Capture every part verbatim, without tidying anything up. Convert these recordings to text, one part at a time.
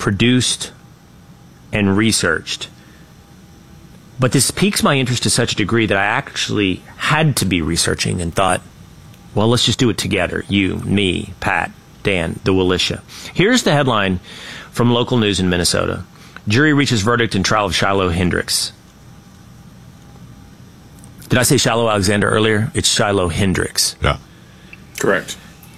produced and researched. But this piques my interest to such a degree that I actually had to be researching and thought, well, let's just do it together. You, me, Pat, Dan, the Willisha. Here's the headline from local news in Minnesota. Jury reaches verdict in trial of Shiloh Hendricks. Did I say Shiloh Alexander earlier? It's Shiloh Hendricks. Yeah. Correct.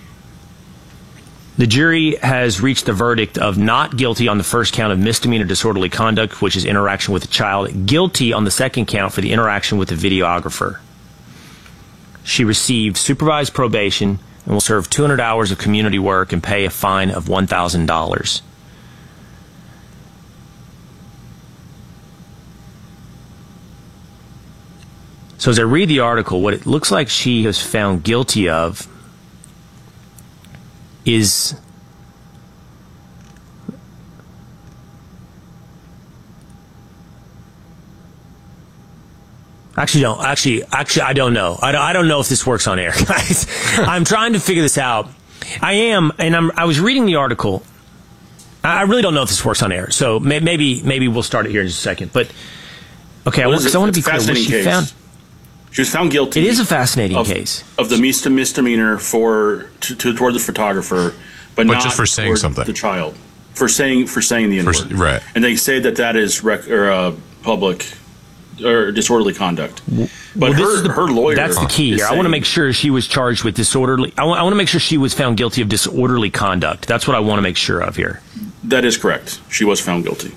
The jury has reached the verdict of not guilty on the first count of misdemeanor disorderly conduct, which is interaction with a child, guilty on the second count for the interaction with the videographer. She received supervised probation and will serve two hundred hours of community work and pay a fine of one thousand dollars. So as I read the article, what it looks like she was found guilty of is actually don't actually actually I don't know I don't, I don't know if this works on air, guys. I'm trying to figure this out. I am, and I'm I was reading the article. I really don't know if this works on air, so may, maybe maybe we'll start it here in just a second. But okay, well, I, want, I want to be clear. Was she found? She was found guilty. It is a fascinating of, case of the misdemeanor for to, to toward the photographer, but, but not just for saying something. The child for saying for saying the N-word, right? And they say that that is rec, or, uh, public or disorderly conduct. But well, her, the, her lawyer. That's the key here. I want to make sure she was charged with disorderly. I want, I want to make sure she was found guilty of disorderly conduct. That's what I want to make sure of here. That is correct. She was found guilty.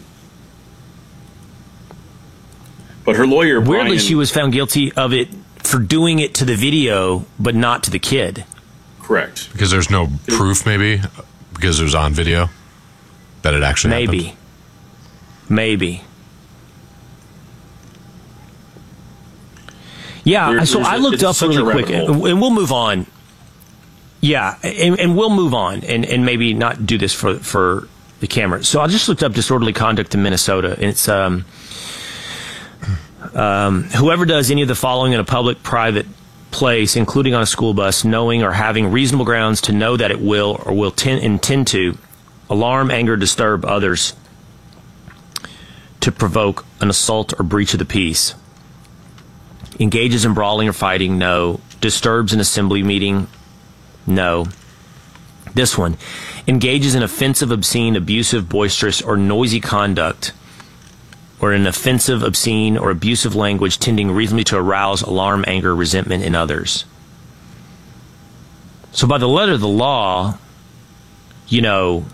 But her lawyer, weirdly, Brian, she was found guilty of it for doing it to the video, but not to the kid. Correct. Because there's no proof, maybe, because it was on video that it actually maybe, happened. maybe. Yeah. There, so I looked up really quick, and, and we'll move on. Yeah, and, and we'll move on, and, and maybe not do this for for the camera. So I just looked up disorderly conduct in Minnesota, and it's um. Um, whoever does any of the following in a public, private place, including on a school bus, knowing or having reasonable grounds to know that it will or will ten- intend to alarm, anger, disturb others, to provoke an assault or breach of the peace, engages in brawling or fighting, no. Disturbs an assembly meeting, no. This one, engages in offensive, obscene, abusive, boisterous, or noisy conduct, or an offensive, obscene, or abusive language tending reasonably to arouse alarm, anger, resentment in others. So by the letter of the law, you know,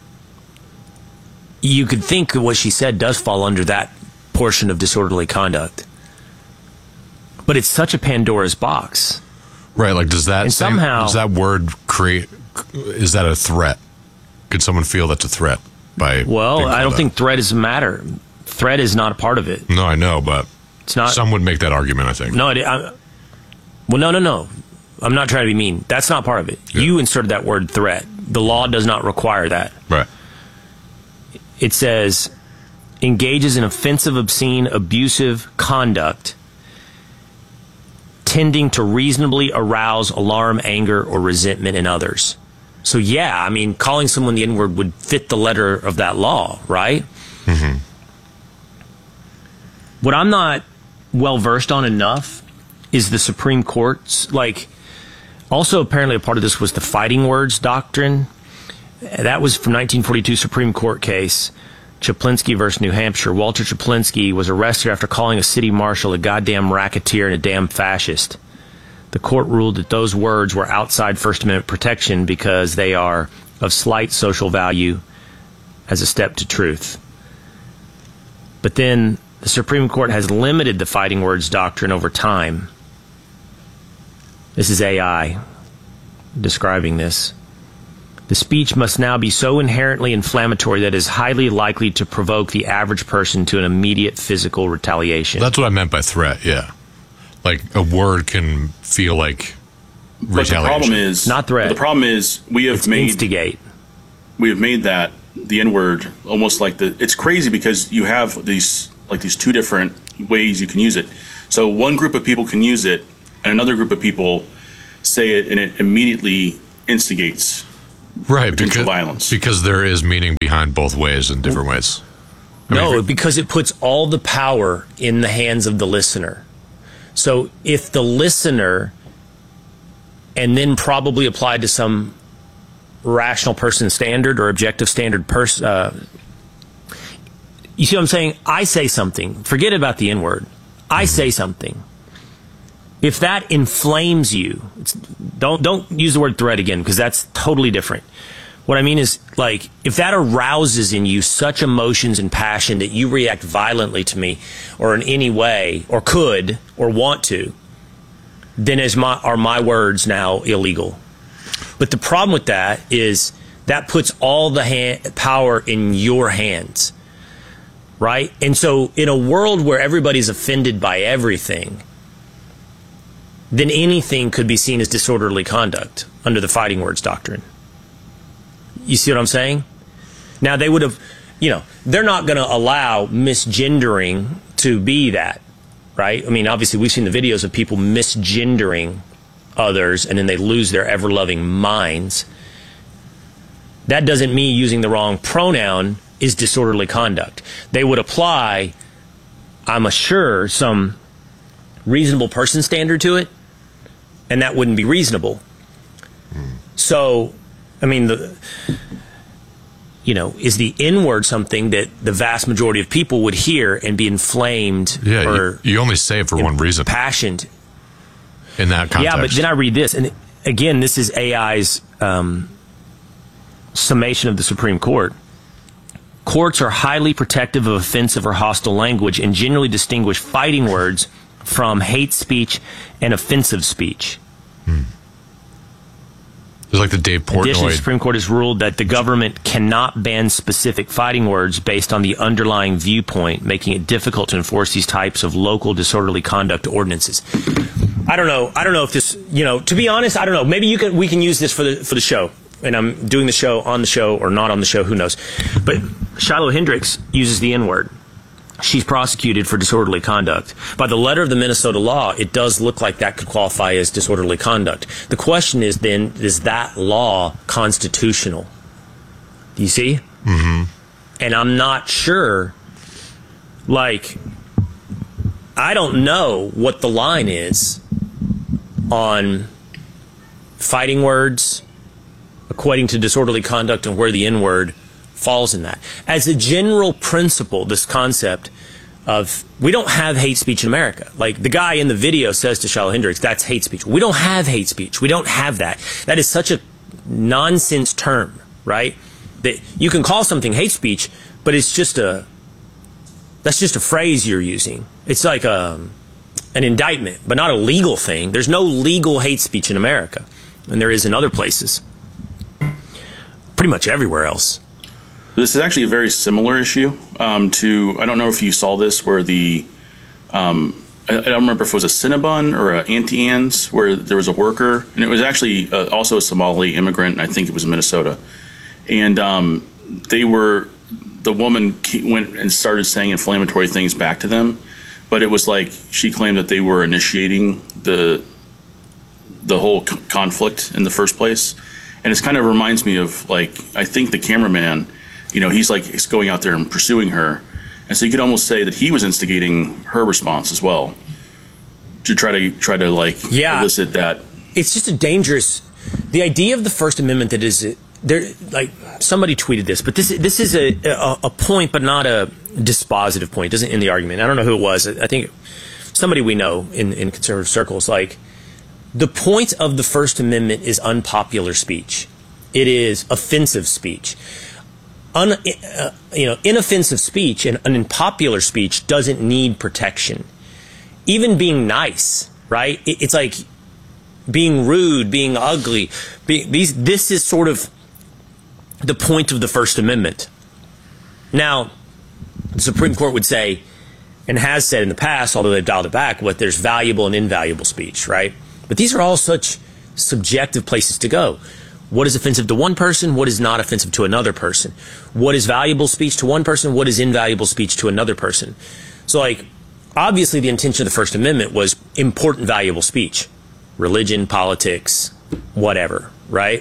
you could think that what she said does fall under that portion of disorderly conduct. But it's such a Pandora's box. Right, like does that and same, somehow, does that word create, is that a threat? Could someone feel that's a threat? By well, I don't that? think threat is a matter. Threat is not a part of it. No, I know, but it's not. Some would make that argument, I think. No, it, I, well, no, no, no. I'm not trying to be mean. That's not part of it. Yeah. You inserted that word threat. The law does not require that. Right. It says engages in offensive, obscene, abusive conduct tending to reasonably arouse alarm, anger, or resentment in others. So, yeah, I mean, calling someone the N-word would fit the letter of that law, right? Mm-hmm. What I'm not well-versed on enough is the Supreme Court's, like, also apparently a part of this was the fighting words doctrine. That was from nineteen forty-two Supreme Court case, Chaplinsky versus New Hampshire. Walter Chaplinsky was arrested after calling a city marshal a goddamn racketeer and a damn fascist. The court ruled that those words were outside First Amendment protection because they are of slight social value as a step to truth. But then the Supreme Court has limited the fighting words doctrine over time. This is A I describing this. The speech must now be so inherently inflammatory that it is highly likely to provoke the average person to an immediate physical retaliation. That's what I meant by threat, yeah. Like a word can feel like retaliation. But the problem is not threat. The problem is we have it's made instigate. We have made that the N-word almost like the. It's crazy because you have these like these two different ways you can use it. So one group of people can use it, and another group of people say it, and it immediately instigates Right, potential because, violence. because there is meaning behind both ways in different ways. I No, mean, because it puts all the power in the hands of the listener. So if the listener, and then probably applied to some rational person standard or objective standard person, uh, you see what I'm saying? I say something. Forget about the N-word. I Mm-hmm. say something. If that inflames you, it's, don't don't use the word threat again, because that's totally different. What I mean is, like, if that arouses in you such emotions and passion that you react violently to me, or in any way, or could, or want to, then is my are my words now illegal? But the problem with that is that puts all the hand, power in your hands, right? And so in a world where everybody's offended by everything, then anything could be seen as disorderly conduct under the fighting words doctrine. You see what I'm saying? Now, they would have, you know, they're not going to allow misgendering to be that, right? I mean, obviously, we've seen the videos of people misgendering others, and then they lose their ever-loving minds. That doesn't mean using the wrong pronoun is disorderly conduct. They would apply, I'm sure, some reasonable person standard to it, and that wouldn't be reasonable. So, I mean, the, you know, is the N-word something that the vast majority of people would hear and be inflamed yeah, or you, you only say it for one reason. impassioned? In that context. Yeah, but then I read this, and again, this is A I's um, summation of the Supreme Court. Courts are highly protective of offensive or hostile language and generally distinguish fighting words from hate speech and offensive speech. Hmm. It's like the Dave Additionally, the Portnoy. Supreme Court has ruled that the government cannot ban specific fighting words based on the underlying viewpoint, making it difficult to enforce these types of local disorderly conduct ordinances. I don't know. I don't know if this, you know, to be honest, I don't know. Maybe you can, we can use this for the, for the show. And I'm doing the show on the show or not on the show, who knows. But Shiloh Hendricks uses the N-word. She's prosecuted for disorderly conduct. By the letter of the Minnesota law, it does look like that could qualify as disorderly conduct. The question is then, is that law constitutional? Do you see? Mm-hmm. And I'm not sure, like, I don't know what the line is on fighting words, equating to disorderly conduct, and where the N-word falls in that. As a general principle, this concept of, we don't have hate speech in America. Like the guy in the video says to Shiloh Hendricks, that's hate speech. We don't have hate speech. We don't have that. That is such a nonsense term, right? That you can call something hate speech, but it's just a, that's just a phrase you're using. It's like a, an indictment, but not a legal thing. There's no legal hate speech in America, and there is in other places. Pretty much everywhere else. This is actually a very similar issue um, to, I don't know if you saw this, where the, um, I, I don't remember if it was a Cinnabon or an Auntie Anne's, where there was a worker, and it was actually uh, also a Somali immigrant, and I think it was in Minnesota. And um, they were, the woman went and started saying inflammatory things back to them, but it was like she claimed that they were initiating the, the whole c- conflict in the first place. And it kind of reminds me of, like, I think the cameraman, you know, he's like, he's going out there and pursuing her. And so you could almost say that he was instigating her response as well to try to, try to like, yeah. elicit that. It's just a dangerous, the idea of the First Amendment that is, there, like, somebody tweeted this, but this, this is a, a, a point, but not a dispositive point. It doesn't end the argument. I don't know who it was. I think somebody we know in, in conservative circles, like, the point of the First Amendment is unpopular speech. It is offensive speech. Un, uh, you know, inoffensive speech and unpopular speech doesn't need protection. Even being nice, right? It, it's like being rude, being ugly. Be, these, this is sort of the point of the First Amendment. Now, the Supreme Court would say, and has said in the past, although they've dialed it back, what there's valuable and invaluable speech, right? But these are all such subjective places to go. What is offensive to one person? What is not offensive to another person? What is valuable speech to one person? What is invaluable speech to another person? So, like, obviously the intention of the First Amendment was important, valuable speech. Religion, politics, whatever, right?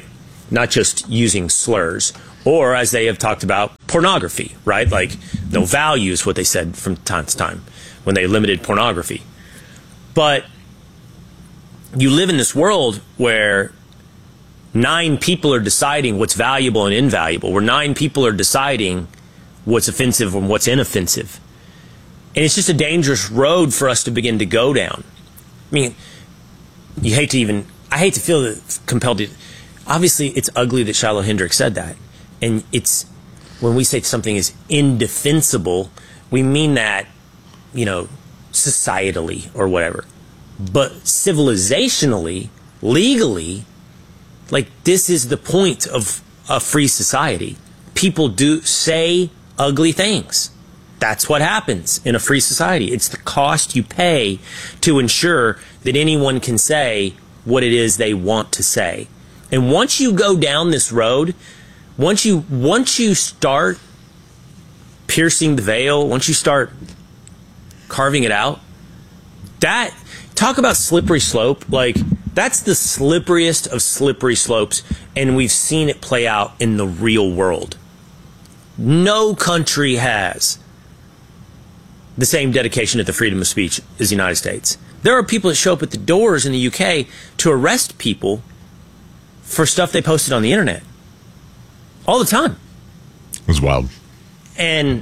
not just using slurs. Or, as they have talked about, pornography, right? Like, no value is what they said from time to time when they limited pornography. But you live in this world where nine people are deciding what's valuable and invaluable, where nine people are deciding what's offensive and what's inoffensive. And it's just a dangerous road for us to begin to go down. I mean, you hate to even, I hate to feel compelled to, obviously it's ugly that Shiloh Hendricks said that. And it's, when we say something is indefensible, we mean that, you know, societally or whatever. But civilizationally, legally, like, this is the point of a free society. People do say ugly things. That's what happens in a free society. It's the cost you pay to ensure that anyone can say what it is they want to say. And once you go down this road, once you once you start piercing the veil, once you start carving it out, that, talk about slippery slope, like, that's the slipperiest of slippery slopes, and we've seen it play out in the real world. No country has the same dedication to the freedom of speech as the United States. There are people that show up at the doors in the U K to arrest people for stuff they posted on the internet. All the time. It was wild. And,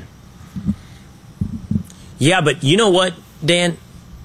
yeah, but you know what, Dan?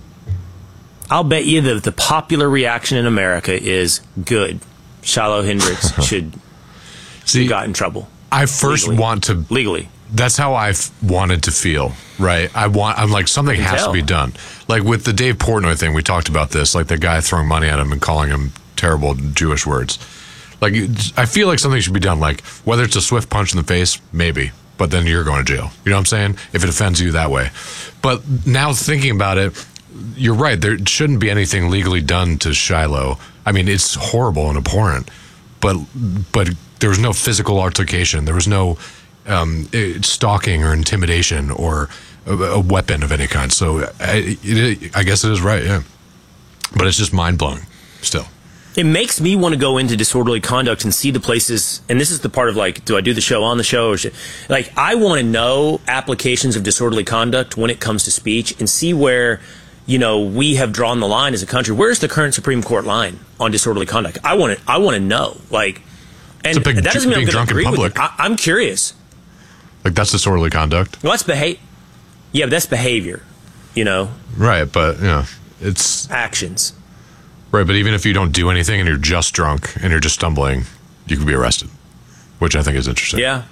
I'll bet you that the popular reaction in America is good. Shiloh Hendricks should See, got in trouble. I first legally. want to... Legally. That's how I wanted to feel, right? I want, I'm like, something has tell. to be done. Like with the Dave Portnoy thing, we talked about this, like the guy throwing money at him and calling him terrible Jewish words. Like, I feel like something should be done. Like, whether it's a swift punch in the face, maybe, but then you're going to jail. You know what I'm saying? If it offends you that way. But now thinking about it, you're right. There shouldn't be anything legally done to Shiloh. I mean, it's horrible and abhorrent, but but there was no physical altercation. There was no um, stalking or intimidation or a, a weapon of any kind. So I, it, I guess it is right, yeah. But it's just mind-blowing still. It makes me want to go into disorderly conduct and see the places, and this is the part of, like, do I do the show on the show? Or should, like, I want to know applications of disorderly conduct when it comes to speech and see where, you know, we have drawn the line as a country. Where's the current Supreme Court line on disorderly conduct? I want to, I want to know. Like, and big, that doesn't mean I'm going to agree with you. I, I'm curious. Like, that's disorderly conduct? Well, that's behavior. Yeah, but that's behavior, you know? Right, but, you know, it's... actions. Right, but even if you don't do anything and you're just drunk and you're just stumbling, you could be arrested, which I think is interesting. Yeah.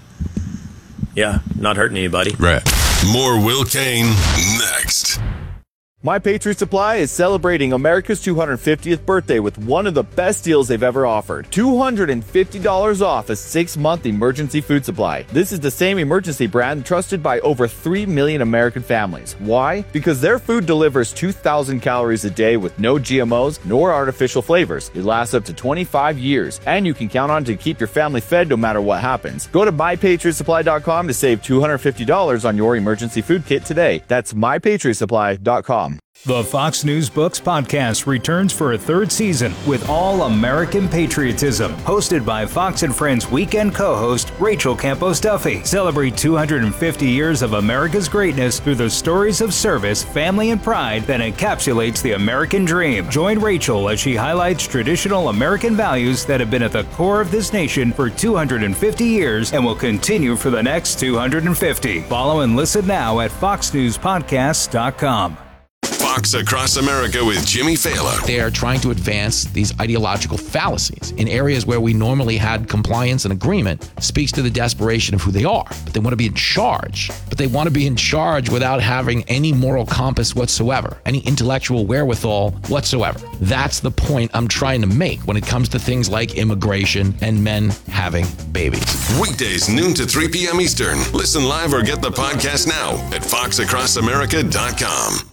Yeah, not hurting anybody. Right. More Will Kane next. My Patriot Supply is celebrating America's two hundred fiftieth birthday with one of the best deals they've ever offered. two hundred fifty dollars off a six-month emergency food supply. This is the same emergency brand trusted by over three million American families. Why? Because their food delivers two thousand calories a day with no G M Os nor artificial flavors. It lasts up to twenty-five years, and you can count on to keep your family fed no matter what happens. Go to my patriot supply dot com to save two hundred fifty dollars on your emergency food kit today. That's my patriot supply dot com. The Fox News Books podcast returns for a third season with all American patriotism. Hosted by Fox and Friends weekend co-host Rachel Campos Duffy. Celebrate two hundred fifty years of America's greatness through the stories of service, family, and pride that encapsulates the American dream. Join Rachel as she highlights traditional American values that have been at the core of this nation for two hundred fifty years and will continue for the next two hundred fifty. Follow and listen now at fox news podcast dot com. Fox Across America with Jimmy Fallon. They are trying to advance these ideological fallacies in areas where we normally had compliance and agreement. Speaks to the desperation of who they are. But they want to be in charge. But they want to be in charge without having any moral compass whatsoever, any intellectual wherewithal whatsoever. That's the point I'm trying to make when it comes to things like immigration and men having babies. Weekdays, noon to three p.m. Eastern. Listen live or get the podcast now at fox across america dot com.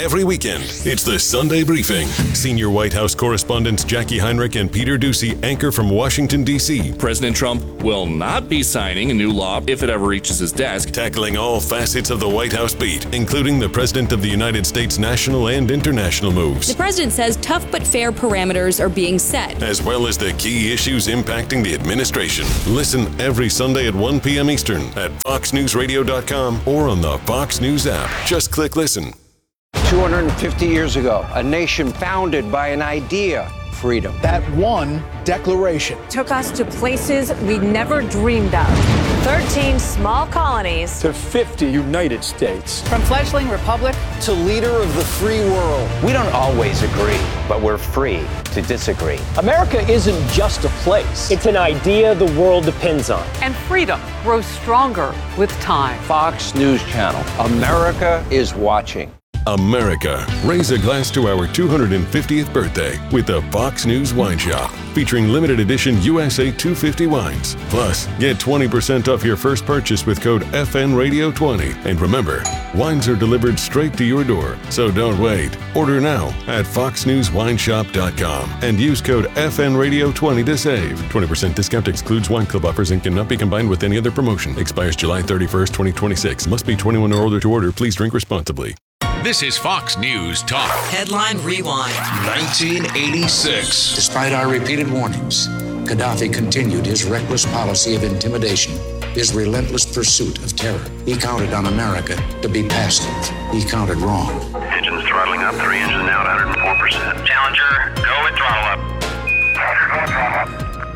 every weekend. It's the Sunday Briefing. Senior White House correspondents Jackie Heinrich and Peter Ducey anchor from Washington, D C President Trump will not be signing a new law if it ever reaches his desk. Tackling all facets of the White House beat, including the President of the United States national and international moves. The president says tough but fair parameters are being set, as well as the key issues impacting the administration. Listen every Sunday at one p.m. Eastern at fox news radio dot com or on the Fox News app. Just click listen. two hundred fifty years ago, a nation founded by an idea, freedom. That one declaration took us to places we never dreamed of. thirteen small colonies to fifty United States. From fledgling republic to leader of the free world. We don't always agree, but we're free to disagree. America isn't just a place. It's an idea the world depends on. And freedom grows stronger with time. Fox News Channel. America is watching. America, raise a glass to our two hundred fiftieth birthday with the Fox News Wine Shop, featuring limited edition U S A two fifty wines. Plus, get twenty percent off your first purchase with code F N Radio twenty. And remember, wines are delivered straight to your door, so don't wait. Order now at fox news wine shop dot com and use code F N Radio twenty to save. twenty percent discount excludes wine club offers and cannot be combined with any other promotion. Expires July thirty-first, twenty twenty-six. Must be twenty-one or older to order. Please drink responsibly. This is Fox News Talk. Headline Rewind. nineteen eighty-six. Despite our repeated warnings, Gaddafi continued his reckless policy of intimidation, his relentless pursuit of terror. He counted on America to be passive. He counted wrong. Engines throttling up, three engines now at one hundred four percent. Challenger, go with throttle up. Challenger, go with throttle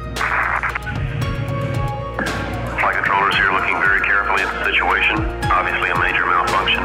up. Flight controllers here looking very carefully at the situation. Obviously a major malfunction.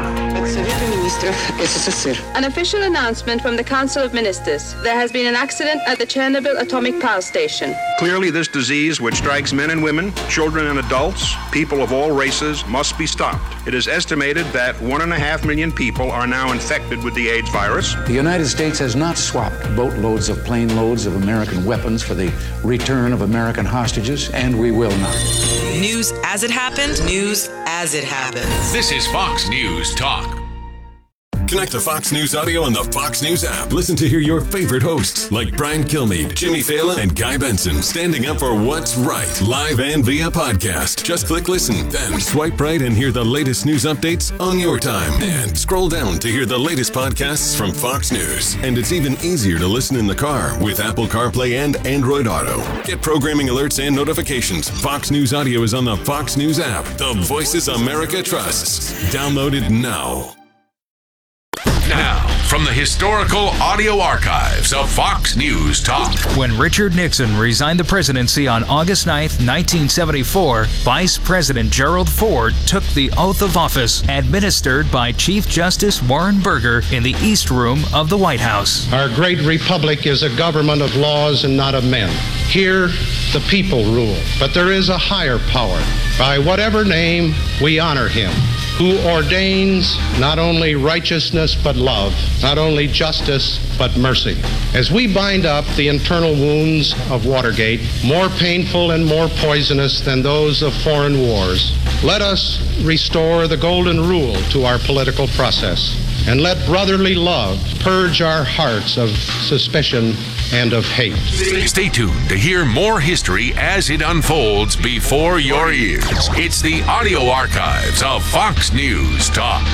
An official announcement from the Council of Ministers. There has been an accident at the Chernobyl atomic power station. Clearly, this disease, which strikes men and women, children and adults, people of all races, must be stopped. It is estimated that one and a half million people are now infected with the AIDS virus. The United States has not swapped boatloads of plane loads of American weapons for the return of American hostages, and we will not. News as it happened, news as it happens. This is Fox News Talk. Connect to Fox News Audio on the Fox News app. Listen to hear your favorite hosts like Brian Kilmeade, Jimmy Fallon, and Guy Benson standing up for what's right, live and via podcast. Just click listen, then swipe right and hear the latest news updates on your time. And scroll down to hear the latest podcasts from Fox News. And it's even easier to listen in the car with Apple CarPlay and Android Auto. Get programming alerts and notifications. Fox News Audio is on the Fox News app. The voices America trusts. Download it now. Now, from the historical audio archives of Fox News Talk. When Richard Nixon resigned the presidency on August ninth, nineteen seventy-four, Vice President Gerald Ford took the oath of office administered by Chief Justice Warren Burger in the East Room of the White House. Our great republic is a government of laws and not of men. Here, the people rule, but there is a higher power. By whatever name, we honor him, who ordains not only righteousness but love, not only justice but mercy. As we bind up the internal wounds of Watergate, more painful and more poisonous than those of foreign wars, let us restore the golden rule to our political process, and let brotherly love purge our hearts of suspicion and of hate. Stay tuned to hear more history as it unfolds before your ears. It's the audio archives of Fox News Talk.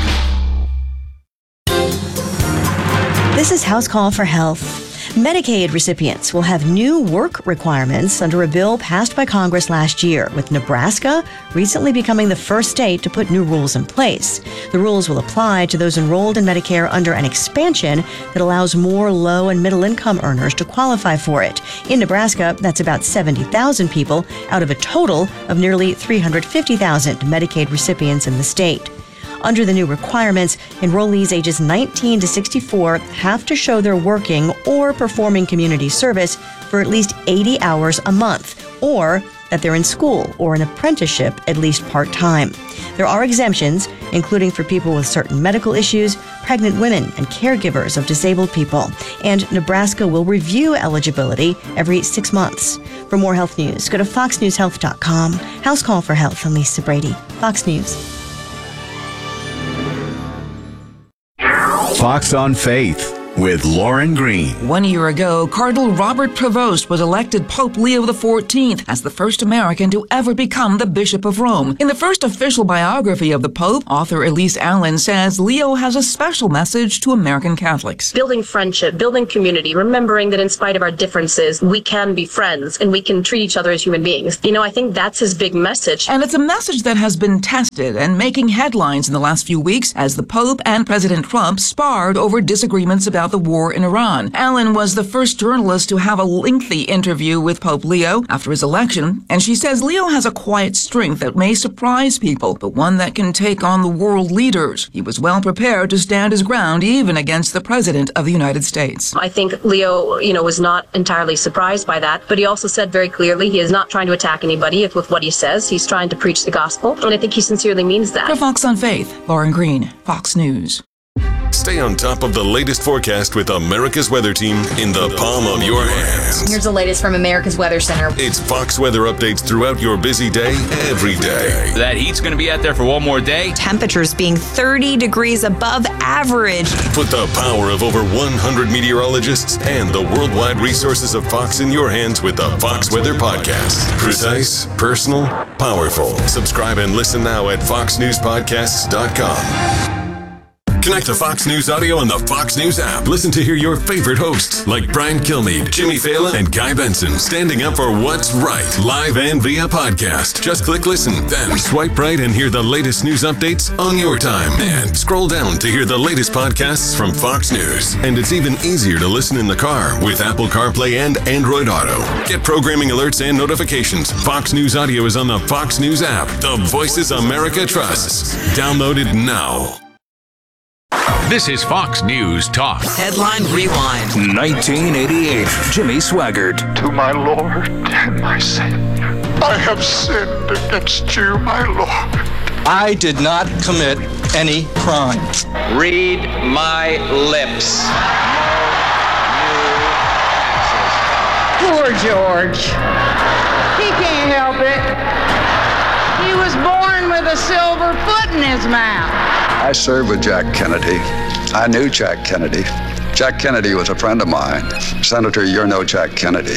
This is House Call for Health. Medicaid recipients will have new work requirements under a bill passed by Congress last year, with Nebraska recently becoming the first state to put new rules in place. The rules will apply to those enrolled in Medicare under an expansion that allows more low and middle income earners to qualify for it. In Nebraska, that's about seventy thousand people out of a total of nearly three hundred fifty thousand Medicaid recipients in the state. Under the new requirements, enrollees ages nineteen to sixty-four have to show they're working or performing community service for at least eighty hours a month, or that they're in school or an apprenticeship at least part-time. There are exemptions, including for people with certain medical issues, pregnant women, and caregivers of disabled people. And Nebraska will review eligibility every six months. For more health news, go to fox news health dot com. House Call for Health, I'm Lisa Brady. Fox News. Fox on Faith with Lauren Green. One year ago, Cardinal Robert Prevost was elected Pope Leo the fourteenth as the first American to ever become the Bishop of Rome. In the first official biography of the Pope, author Elise Allen says Leo has a special message to American Catholics. Building friendship, building community, remembering that in spite of our differences, we can be friends and we can treat each other as human beings. You know, I think that's his big message. And it's a message that has been tested and making headlines in the last few weeks as the Pope and President Trump sparred over disagreements about the war in Iran. Allen was the first journalist to have a lengthy interview with Pope Leo after his election, and she says Leo has a quiet strength that may surprise people, but one that can take on the world leaders. He was well prepared to stand his ground even against the President of the United States. I think Leo, you know, was not entirely surprised by that, but he also said very clearly he is not trying to attack anybody with what he says. He's trying to preach the gospel, and I think he sincerely means that. For Fox on Faith, Lauren Green, Fox News. Stay on top of the latest forecast with America's Weather Team in the palm of your hands. Here's the latest from America's Weather Center. It's Fox weather updates throughout your busy day, every day. That heat's going to be out there for one more day. Temperatures being thirty degrees above average. Put the power of over one hundred meteorologists and the worldwide resources of Fox in your hands with the Fox Weather Podcast. Precise, personal, powerful. Subscribe and listen now at fox news podcasts dot com. Connect to Fox News Audio on the Fox News app. Listen to hear your favorite hosts like Brian Kilmeade, Jimmy Fallon, and Guy Benson standing up for what's right, live and via podcast. Just click listen, then swipe right and hear the latest news updates on your time. And scroll down to hear the latest podcasts from Fox News. And it's even easier to listen in the car with Apple CarPlay and Android Auto. Get programming alerts and notifications. Fox News Audio is on the Fox News app. The voices America trusts. Download it now. This is Fox News Talk. Headline Rewind. nineteen eighty-eight. Jimmy Swaggart. To my Lord and my Savior, I have sinned against you, my Lord. I did not commit any crime. Read my lips. Poor George. He can't help it. He was born with a silver foot in his mouth. I served with Jack Kennedy. I knew Jack Kennedy. Jack Kennedy was a friend of mine. Senator, you're no Jack Kennedy.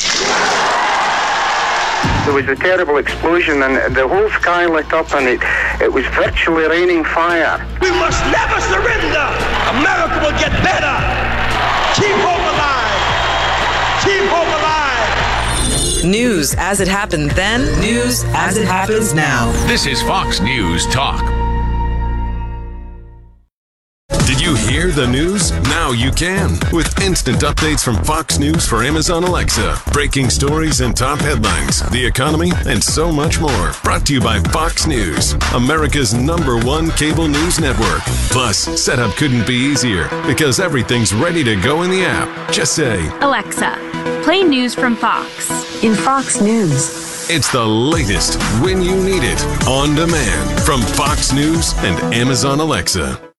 There was a terrible explosion and the whole sky lit up and it, it was virtually raining fire. We must never surrender. America will get better. Keep hope alive. Keep hope alive. News as it happened then, news as it happens now. This is Fox News Talk. Did you hear the news? Now you can. With instant updates from Fox News for Amazon Alexa. Breaking stories and top headlines, the economy, and so much more. Brought to you by Fox News, America's number one cable news network. Plus, setup couldn't be easier because everything's ready to go in the app. Just say, Alexa, play news from Fox. In Fox News. It's the latest when you need it, on demand from Fox News and Amazon Alexa.